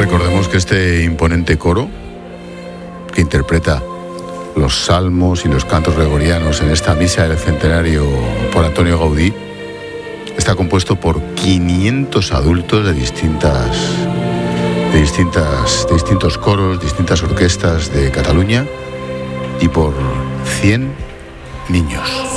Recordemos que este imponente coro, que interpreta los salmos y los cantos gregorianos en esta misa del centenario por Antonio Gaudí, está compuesto por 500 adultos de distintos coros, distintas orquestas de Cataluña y por 100 niños.